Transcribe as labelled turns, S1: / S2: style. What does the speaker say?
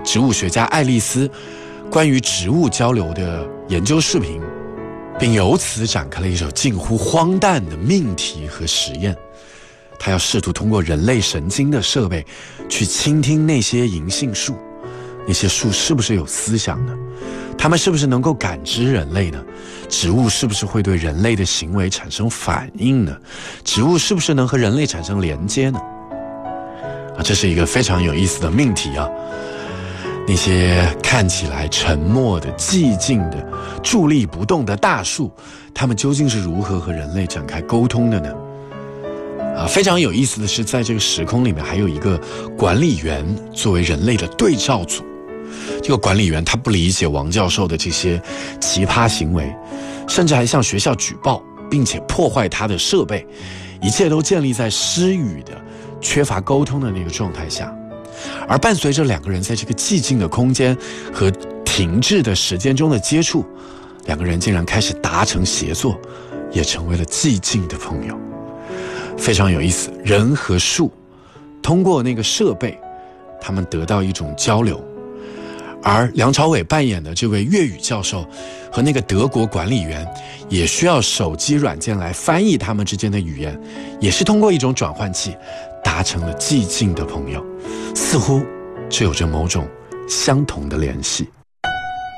S1: 植物学家爱丽丝关于植物交流的研究视频，并由此展开了一首近乎荒诞的命题和实验。他要试图通过人类神经的设备去倾听那些银杏树，那些树是不是有思想呢？它们是不是能够感知人类呢？植物是不是会对人类的行为产生反应呢？植物是不是能和人类产生连接呢？这是一个非常有意思的命题啊！那些看起来沉默的、寂静的、伫立不动的大树，它们究竟是如何和人类展开沟通的呢？非常有意思的是，在这个时空里面还有一个管理员作为人类的对照组。这个管理员他不理解王教授的这些奇葩行为，甚至还向学校举报，并且破坏他的设备，一切都建立在失语的、缺乏沟通的那个状态下。而伴随着两个人在这个寂静的空间和停滞的时间中的接触，两个人竟然开始达成协作，也成为了寂静的朋友。非常有意思，人和树通过那个设备，他们得到一种交流。而梁朝伟扮演的这位粤语教授和那个德国管理员也需要手机软件来翻译他们之间的语言，也是通过一种转换器达成了寂静的朋友，似乎这有着某种相同的联系。